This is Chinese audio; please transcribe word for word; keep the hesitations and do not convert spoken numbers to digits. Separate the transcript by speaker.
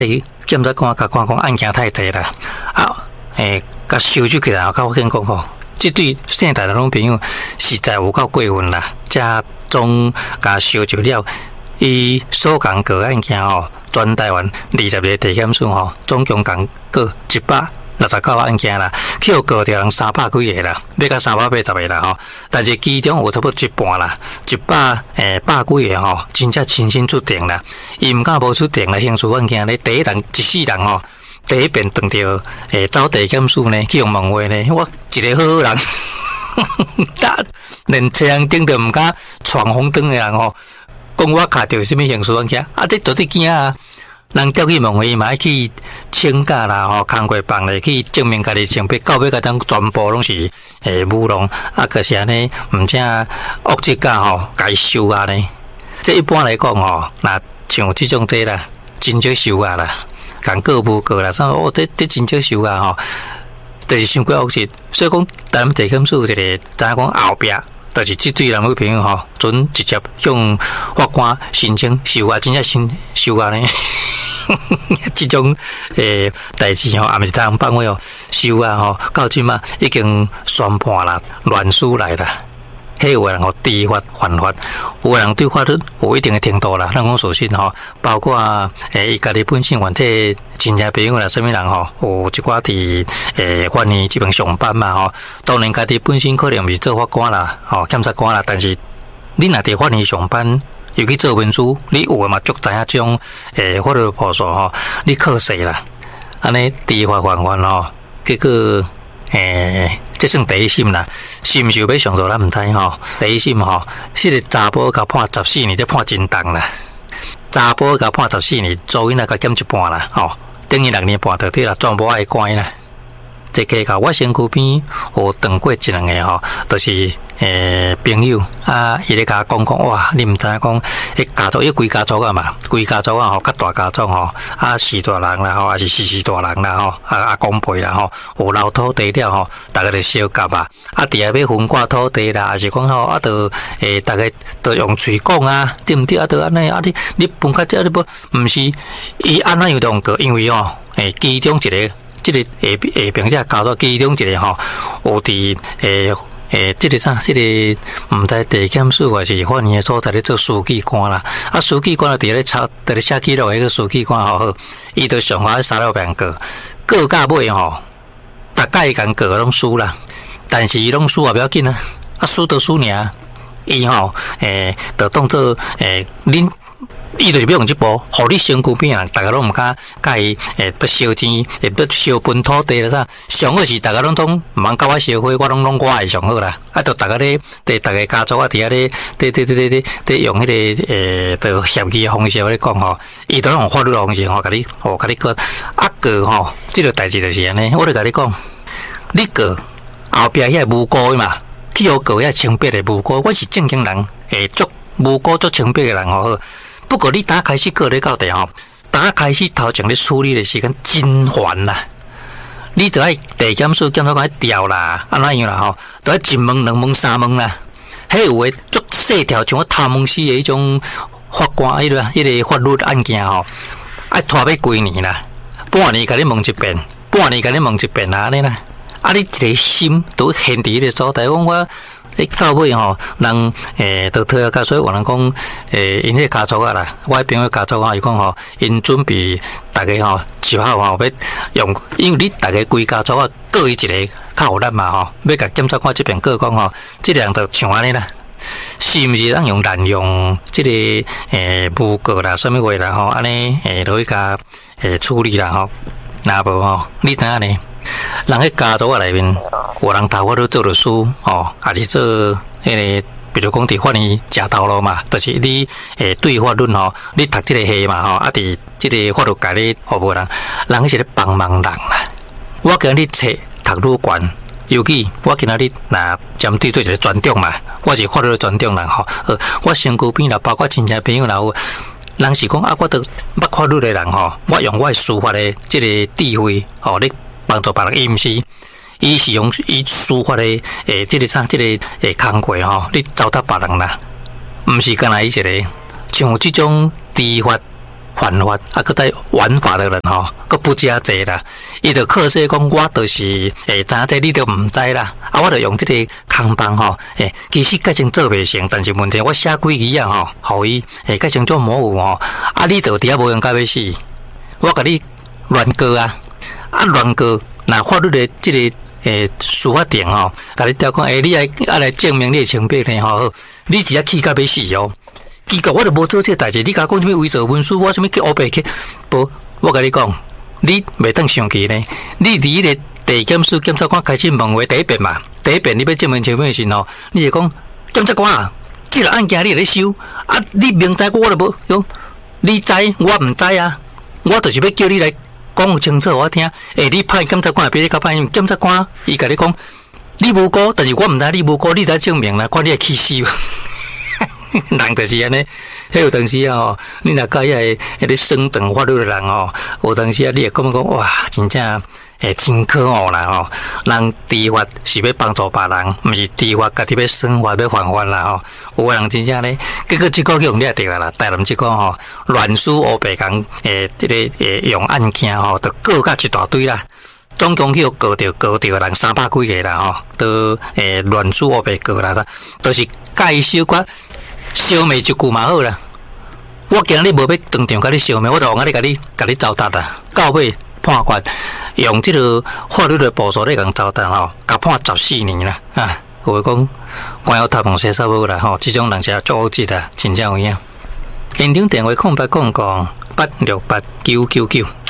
Speaker 1: 诶，检察官甲官讲案件太济啦，啊，诶，甲收取起来，甲我跟讲吼，即对现代的拢朋友实在有够过分啦，加总甲收取了，伊所讲个案件吼，全台湾二十个地检署吼，总共共过一百六十九案件啦，去互告掉人三百几个啦，要到三百八十个啦吼，但是其中有差不多一半啦，一百诶百几个吼，真正亲身出庭啦，伊毋敢无出庭啦，刑事案件咧，第一人一世人吼。第一遍碰到诶，走地检署呢，去用问话呢，我一个好好人，连车人顶都毋敢闯红灯的人吼，讲我卡着什么刑事案件，啊，这绝对惊啊！人调去问话嘛，去请假啦吼，工过棒咧，去证明家己性别，到尾甲当全部拢是诶乌龙，啊，可是安尼毋正恶质假吼，该收啊呢。这一般来讲吼，那像这种这啦，真少收啊啦。共过无过啦，啥哦，这这真少收啊吼，就是伤过恶质，所以讲咱们地检署一个，咱讲后壁，就是即对男女朋友吼，准直接向法官申请收啊，真正申收啊呢，即种诶代志吼，也毋是通放话哦，收啊吼，到即嘛已经宣判啦，乱输来啦。迄有个人吼知法犯法，有个人对法律有一定的程度啦。咱讲属实吼，包括诶伊家己本身或者亲戚朋友啦，什么人吼，有一寡伫诶法院这边上班嘛吼。当然家己本身可能毋是做法官啦，吼检察官啦，但是你若伫法院上班，尤其做文书，你有诶嘛足知影这种诶法律步数吼，你考试啦，安尼知法犯法吼，结果诶。这算第一审啦，是毋是要上诉咱毋知吼。第一审吼，迄个查甫甲判十四年，这判真重啦。查甫甲判十四年，做囡仔甲减一半啦，吼，等于六年半到底啦，全部爱关啦。这个甲我身躯边有撞过一两个吼，就是诶朋友啊，伊咧甲我讲讲，哇，你毋知影讲，迄家族，伊规家族啊嘛，规家族啊吼，较大家族吼，啊四大人啦吼，还是四四大人啦吼，啊啊公辈啦吼，有留土地了吼，大家就小夹啊，啊伫下要分割土地啦，还是讲吼，啊就诶，大家都用嘴讲啊，对毋对？啊，就安尼啊，你你分割这你不，毋是伊安怎样都用过，因为哦，诶，其中一个。这个下下边这家族其中一个吼，有伫诶诶，这个啥？这个毋知地检署还是法院的所在咧做书记官啦。啊，书记官伫咧抄，伫咧写记录，迄个书记官吼，伊就上法三六遍过，过到尾吼，大概共过拢输啦。但是伊拢输也不要紧啊，啊输就输尔，伊吼诶，就当做诶恁。伊就是要用这步，互你身躯边啊，大家拢毋敢甲伊诶，要烧钱，也要烧分土地啦啥。上好是大家拢总毋通甲我烧火，我拢拢我诶上好啦。啊，就大家咧，对大家家族啊，伫遐咧，对对对对对，对用迄个诶，就协议诶方式咧讲吼，伊都用法律方式吼，甲你，吼甲你讲，啊个吼，即个代志就是安尼。我就甲你讲，你个后壁遐无辜诶嘛，去互个遐清白诶无辜，我是正经人，诶，足无辜足清白诶人吼。不过你打开始过咧到底吼，打开始头前咧处理的时间真烦啦。你就爱地检署检察官调啦，安怎样啦吼，就爱一问两问三问啦。迄有诶足细条像我贪蒙死诶迄种法官，迄个迄个法律案件吼，爱拖要几年啦，半年甲你问一遍，半年甲你问一遍啊安尼啦。啊，你一个心都现伫迄个所在，讲我。诶，到尾吼，人诶，都退下，所以有人讲，诶，因迄个家族啊啦，我迄朋友家族啊，伊讲吼，因准备大家吼，就好吼，要用，因为你大家规家族啊，各伊一个较互咱嘛吼，要甲检察官这边各讲吼，这样就像安尼啦，是毋是咱用滥用这个诶诬告啦，什么话啦吼，安尼诶，落去甲诶处理啦吼，若无吼，你知影呢？人喺家族啊内面，有人头我都做律师哦，还是做迄个，比如讲伫法院食头路嘛，就是你诶对法律吼，你读这个系嘛吼，啊伫这个法律界咧服务人，人是咧帮忙人啦。我今日册读愈悬，尤其我今仔日若针对做一个专长嘛，我是法律专长人吼，呃，我身躯边啦，包括亲戚朋友啦有。人是讲啊，我都捌法律的人吼，我用我的司法的这个智慧吼，你帮助别人，伊毋是，伊是用伊司法的诶，这个啥，这个诶工课吼，你糟蹋别人啦，毋是干那伊一个，像这种知法犯法啊，佮在玩法的人吼，佮不加济啦。伊就靠说讲，我就是诶，知影这你都毋知啦。啊，我就用这个空棒吼，诶，其实改成做袂成，但是问题我写几字啊吼，互伊诶改成做模糊吼。啊，你就伫遐无用甲要死，我甲你乱告啊！啊，乱告，那法律的这个诶司法庭吼，甲你调讲，诶，你爱爱来证明你的清白呢吼，你只要气甲要死哦。结果我就无做这个代志，你甲我讲什么伪造文书，我什么去乌白去，无，我甲你讲，你袂当上去呢。你伫迄个地检署检察官开始问话第一遍嘛，第一遍你要证明清白时吼，你就讲检察官啊，这个案件你咧收，啊，你明知我都无讲，你知我毋知啊，我就是要叫你来讲清楚我听。诶，你派检察官比你较歹，检察官伊甲你讲，你无辜，但是我毋知你无辜，你来证明啦，看你会气死。人就是安尼，迄有当时啊吼，你若甲遐迄个升等法律的人吼，有当时啊，你会感觉讲哇，真正诶真可恶啦吼。人知法是要帮助别人，毋是知法家己要生活要犯法啦吼。有个人真正咧，结果即个用你也对啦，台南即个吼乱书乌白讲诶，即个诶用案件吼，就告甲一大堆啦。总共去告着告着人三百几个啦吼，都诶乱书乌白告啦，都是介小可。消灭一句嘛好啦，我今日无要当场甲你消灭，我就往啊你甲你甲你糟蹋啦。到尾判决用即个法律的步骤咧共糟蹋吼，甲判十四年啦啊！有讲官有读门洗煞无啦吼，即种人是做职啦，真正有影。现场电话空八空空八六八九九九。